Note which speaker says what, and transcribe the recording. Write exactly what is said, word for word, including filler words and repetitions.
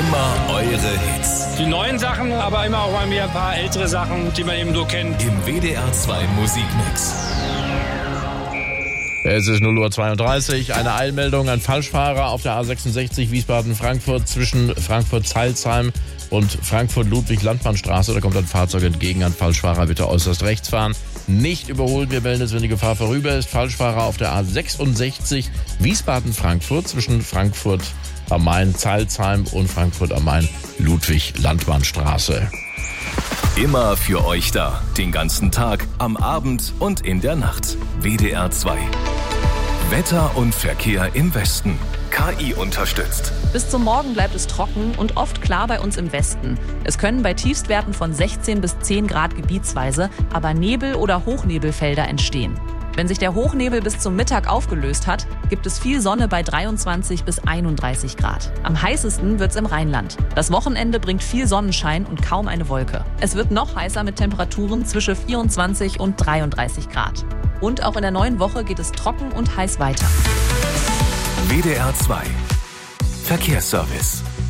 Speaker 1: Immer eure Hits.
Speaker 2: Die neuen Sachen, aber immer auch mal mehr ein paar ältere Sachen, die man eben so kennt.
Speaker 1: Im W D R zwei Musikmix.
Speaker 3: Es ist null Uhr zweiunddreißig. Eine Eilmeldung an Falschfahrer auf der A sechsundsechzig Wiesbaden-Frankfurt zwischen Frankfurt-Zeilsheim und Frankfurt-Ludwig-Landmannstraße. Da kommt ein Fahrzeug entgegen. An Falschfahrer bitte äußerst rechts fahren. Nicht überholen. Wir melden es, wenn die Gefahr vorüber ist. Falschfahrer auf der A sechsundsechzig Wiesbaden-Frankfurt zwischen Frankfurt am Main, Zeilsheim und Frankfurt am Main, Ludwig-Landmannstraße.
Speaker 1: Immer für euch da. Den ganzen Tag, am Abend und in der Nacht. W D R zwei. Wetter und Verkehr im Westen. K I unterstützt.
Speaker 4: Bis zum Morgen bleibt es trocken und oft klar bei uns im Westen. Es können bei Tiefstwerten von sechzehn bis zehn Grad gebietsweise aber Nebel- oder Hochnebelfelder entstehen. Wenn sich der Hochnebel bis zum Mittag aufgelöst hat, gibt es viel Sonne bei dreiundzwanzig bis einunddreißig Grad. Am heißesten wird's im Rheinland. Das Wochenende bringt viel Sonnenschein und kaum eine Wolke. Es wird noch heißer mit Temperaturen zwischen vierundzwanzig und dreiunddreißig Grad. Und auch in der neuen Woche geht es trocken und heiß weiter.
Speaker 1: W D R zwei. Verkehrsservice.